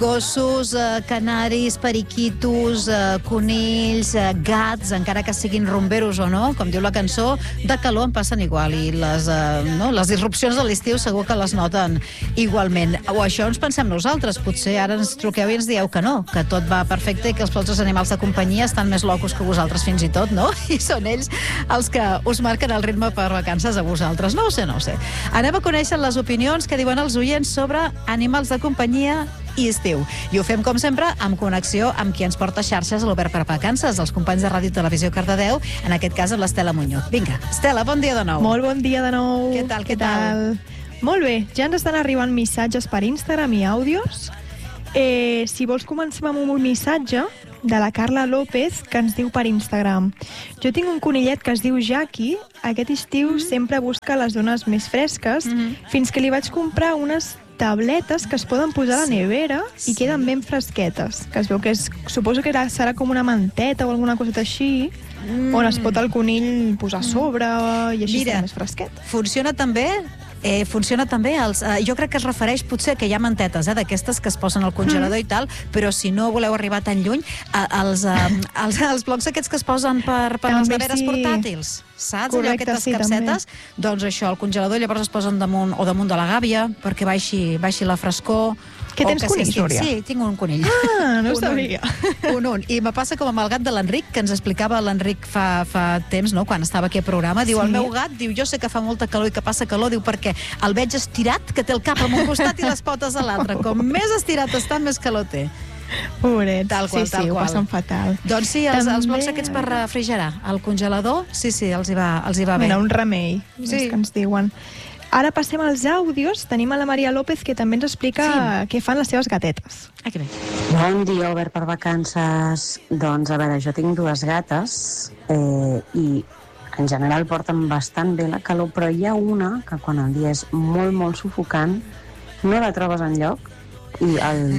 Gossos, canaris, periquitos, conills, gats, encara que siguin rumberos o no, com diu la cançó, de calor en passen igual, i les disrupcions de l'estiu segur que les noten igualment. O això ens pensem nosaltres, potser ara ens truqueu i ens dieu que no, que tot va perfecte i que els vostres animals de companyia estan més locos que vosaltres fins i tot, no? I són ells els que us marquen el ritme per vacances a vosaltres. No ho sé. Anem a conèixer les opinions que diuen els oients sobre animals de companyia i estiu. I ho fem, com sempre, amb connexió amb qui ens porta xarxes a l'Obert per Vacances, els companys de Ràdio i Televisió Cardedeu, en aquest cas amb l'Estela Muñoz. Vinga, Estela, bon dia de nou. Molt bon dia de nou. Què tal? Molt bé, ja ens estan arribant missatges per Instagram i àudios. Si vols, comencem amb un missatge de la Carla López, que ens diu per Instagram: jo tinc un conillet que es diu Jackie. Aquest estiu sempre busca les zones més fresques, fins que li vaig comprar unes tabletes que es poden posar a la nevera i queden ben fresquetes, que es veu que suposo que serà com una manteta o alguna coseta així, on es pot el conill posar a sobre i així està més fresquet. Funciona també jo crec que es refereix potser que hi ha mantetes d'aquestes que es posen al congelador i tal, però si no voleu arribar tan lluny, els blocs aquests que es posen per les neveres portàtils, saps? Allò, aquestes capsetes, doncs això, al congelador, llavors es posen damunt de la gàbia perquè baixi la frescor. Que tens conill, Núria? Sí, tinc un conill. Ah, no ho sabia. I me passa com amb el gat de l'Enric, que ens explicava l'Enric fa temps, no?, quan estava aquí al programa. Diu, el meu gat, jo sé que fa molta calor i que passa calor, diu, perquè el veig estirat, que té el cap a un costat i les potes a l'altre. Com més estirat està, més calor té. Pobret. Tal qual. Ho passen fatal. Doncs sí, els blocs aquests per refrigerar al congelador, sí, els hi va bé. Mira, un remei, que ens diuen. Ara passem als àudios. Tenim a la Maria López, que també ens explica què fan les seves gatetes. Que bé. Bon dia, Obert per Vacances. Doncs, a veure, jo tinc dues gates i en general porten bastant bé la calor, però hi ha una que quan el dia és molt, molt sufocant no la trobes enlloc i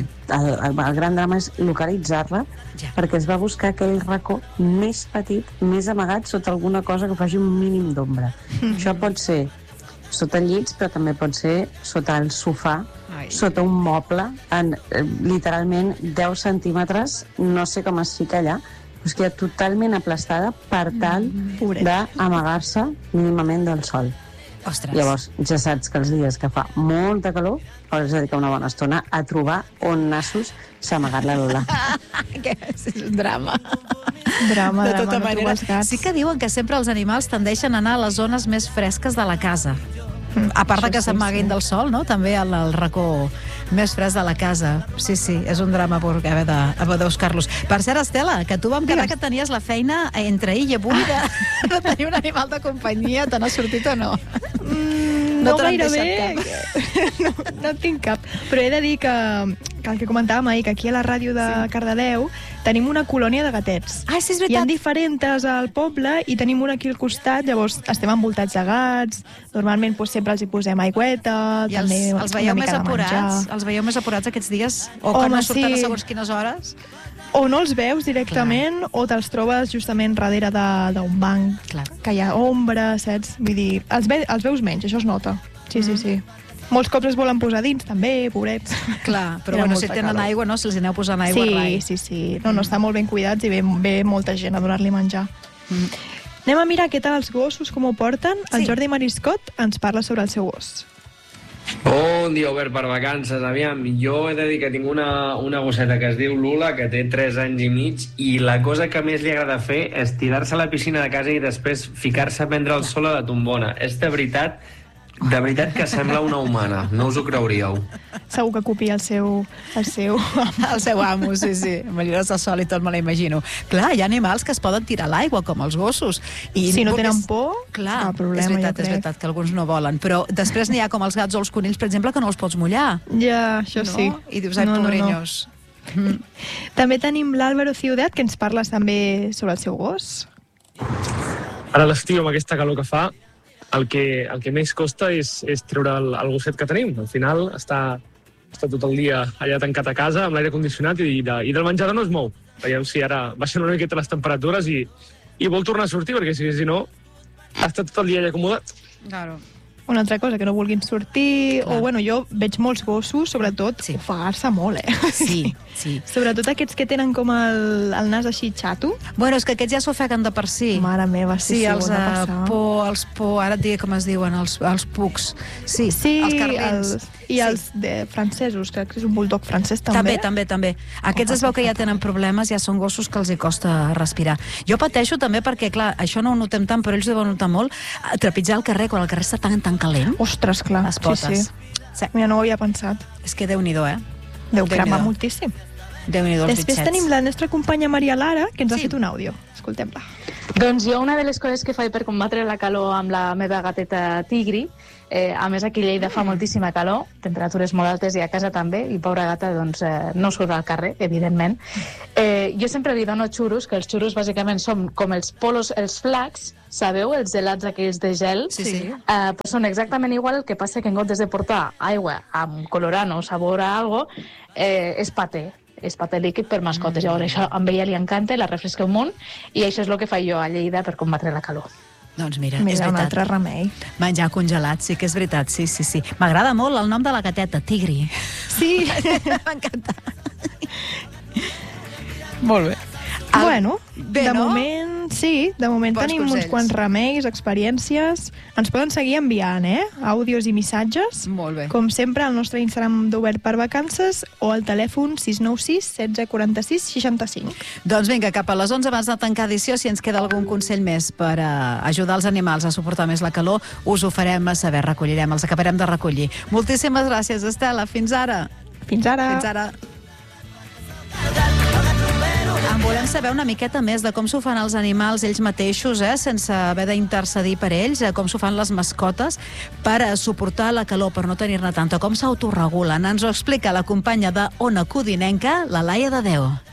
el gran drama és localitzar-la, perquè es va buscar aquell racó més petit, més amagat, sota alguna cosa que faci un mínim d'ombra. Això pot ser sota llits, però també pot ser sota el sofà, sota un moble, literalment 10 centímetres, no sé com es fica allà, però es queda totalment aplastada per tal d'amagar-se mínimament del sol. Ostres. Llavors, ja saps que els dies que fa molta calor, hauràs de dedicar una bona estona a trobar on nassos s'ha amagat la Lola. És un drama. Drama, de tota no manera. Sí que diuen que sempre els animals tendeixen a anar a les zones més fresques de la casa. A part que s'amaguin del sol, no?, també al racó més fresc de la casa. Sí, és un drama haver de buscar-los. Per cert, Estela, que tu vam quedar que tenies la feina entre ahir i avui de tenir un animal de companyia. Te n'ha sortit o no? No gairebé. No tinc cap. Però he de dir que el que comentàvem ahir, que aquí a la ràdio de Cardedeu tenim una colònia de gatets. Ah, sí, és veritat. Hi ha diferents al poble i tenim una aquí al costat, llavors estem envoltats de gats, normalment sempre els hi posem aigüeta, i també els veieu més apurats? Els veieu més apurats aquests dies? O que no surten a segons quines hores? O no els veus directament, o te'ls trobes justament darrere d'un banc, que hi ha ombra, saps? Vull dir, els veus menys, això es nota. Sí. Molts cops es volen posar dins, també, pobrets. Clar, però bueno, si tenen aigua, no? Si els aneu posant aigua, rai. Sí. No, estan molt ben cuidats i ve molta gent a donar-li menjar. Anem a mirar què tal els gossos, com ho porten. El Jordi Mariscot ens parla sobre el seu gos. Bon dia, Obert per Vacances. Aviam, jo he de dir que tinc una gosseta que es diu Lula, que té 3 anys i mig, i la cosa que més li agrada fer és tirar-se a la piscina de casa i després ficar-se a prendre el sol a la tombona. És de veritat que sembla una humana, no us ho creuríeu. Segur que copia el seu amo, sí. M'allures de sol i tot me l'imagino. Clar, hi ha animals que es poden tirar a l'aigua, com els gossos. Si no tenen por, clar, és veritat que alguns no volen. Però després n'hi ha com els gats o els conills, per exemple, que no els pots mullar. Ja, això sí. I dius, ai, pobrenyos. També tenim l'Álvaro Ciudat, que ens parla també sobre el seu gos. Ara a l'estiu, amb aquesta calor que fa, el que més costa és treure el gosset que tenim. Al final està tot el dia allà tancat a casa amb l'aire condicionat i del menjador no es mou. Veiem si ara baixen una miqueta les temperatures i vol tornar a sortir, perquè si no està tot el dia allà acomodat. Claro. una altra cosa, que no vulguin sortir, Clar. o bueno, jo veig molts gossos, sobretot, Sí. ofegar-se molt, Sí, sí. Sobretot aquests que tenen com el nas així xato. Bueno, és que aquests ja s'ofeguen de per si. Mare meva, Sí, els ho han de passar. els por, ara et diré com es diuen, els pugs. Sí, Sí, els carlins. i els de francesos, crec que és un bulldog francès També, també. també. Aquests es veu que ja tenen problemes, ja són gossos que els hi costa respirar. Jo pateixo també perquè, clar, això no ho notem tant, però ells ho deuen notar molt, trepitjar al carrer, quan el carrer està tan calent, Ostres, clar. les potes. Sí. Mira, no ho havia pensat. És que Déu-n'hi-do, Deu Déu-n'hi-do. cremar moltíssim. Déu-n'hi-do, els Després bitxets. tenim la nostra companya Maria Lara, que ens ha Sí. fet un àudio. Escoltem-la. Doncs jo una de les coses que faig per combatre la calor amb la meva gateta Tigri, a més aquí a Lleida fa moltíssima calor, temperatures molt altes i a casa també, i pobra gata doncs, no surt al carrer, evidentment. Jo sempre li dono xurros, que els xurros bàsicament són com els polos, els flacs, sabeu, els gelats aquells de gel? Sí. Però són exactament igual, el que passa que en comptes de portar aigua amb colorant o sabor a algo, és paté. És paté líquid per mascotes. Llavors això a ella li encanta, la refresca un munt, i això és el que faig jo a Lleida per combatre la calor. Doncs mira, és Mira, un veritat. altre remei. Menjar congelat, sí que és veritat, sí. M'agrada molt el nom de la gateta, Tigri. Sí. M'encanta. Molt bé. Bueno, bé, de no? moment, sí, de moment Bons tenim consells. uns quants remeis, experiències. Ens poden seguir enviant, àudios i missatges. Molt bé. Com sempre, al nostre Instagram d'Obert per Vacances o al telèfon 696 16 46 65. Doncs vinga, cap a les 11 abans de tancar edició, si ens queda algun consell més per ajudar els animals a suportar més la calor, us ho farem saber, recollirem, els acabarem de recollir. Moltíssimes gràcies, Estela. Fins ara. Fins ara. Fins ara. En volem saber una miqueta més de com s'ho fan els animals ells mateixos, sense haver d'intercedir per ells, com s'ho fan les mascotes per suportar la calor, per no tenir-ne tanta, com s'autoregulen. Ens ho explica la companya de Ona Codinenca, la Laia de Déu.